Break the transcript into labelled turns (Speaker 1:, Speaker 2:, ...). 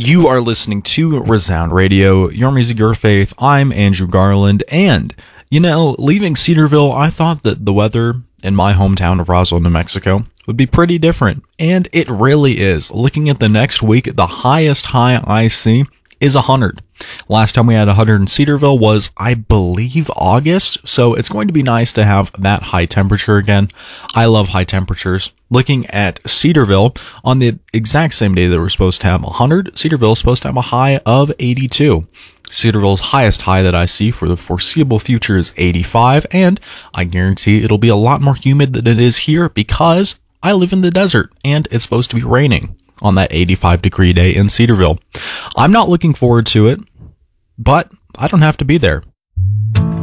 Speaker 1: You are listening to Resound Radio, your music, your faith. I'm Andrew Garland, and, leaving Cedarville, I thought that the weather in my hometown of Roswell, New Mexico, would be pretty different, and it really is. Looking at the next week, the highest high I see is 100. Last time we had 100 in Cedarville was, I believe, August, so it's going to be nice to have that high temperature again. I love high temperatures. Looking at Cedarville, on the exact same day that we're supposed to have 100, Cedarville is supposed to have a high of 82. Cedarville's highest high that I see for the foreseeable future is 85, and I guarantee it'll be a lot more humid than it is here because I live in the desert, and it's supposed to be raining on that 85-degree day in Cedarville. I'm not looking forward to it, but I don't have to be there.